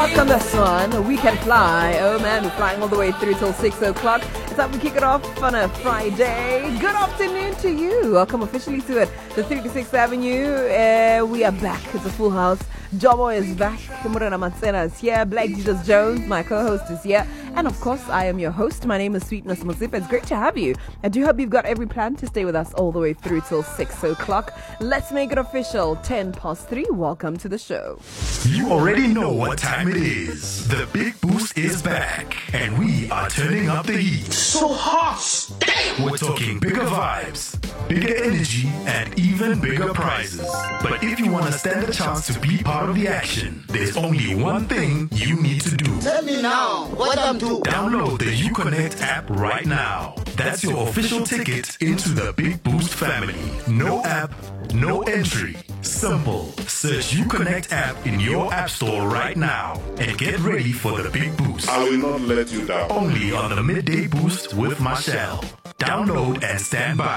o'clock on this one. We can fly. Oh man, we're flying all the way through till 6 o'clock. It's time to kick it off on a Friday. Good afternoon to you. Welcome officially to it. The 36th Avenue. We are back. It's a full house. Jobo is back. Murana Matsena is here. Black Jesus Jones, my co-host, is here. And of course, I am your host. My name is Sweetness Mosipa. It's great to have you. I do hope you've got every plan to stay with us all the way through till 6 o'clock. Let's make it official. 3:10. Welcome to the show. You already know what time it is. The Big Boost is back, and we are turning up the heat. So hot! We're talking bigger vibes, bigger energy, and even bigger prizes. But if you want to stand a chance to be part of the action, there's only one thing you need to do. Tell me now, what I'm doing? Download the UConnect app right now. That's your official ticket into the Big Boost family. No app, no entry. Simple. Search UConnect app in your app store right now and get ready for the Big Boost. I will not let you down. Only on the Midday Boost with Marshall. Download and stand by.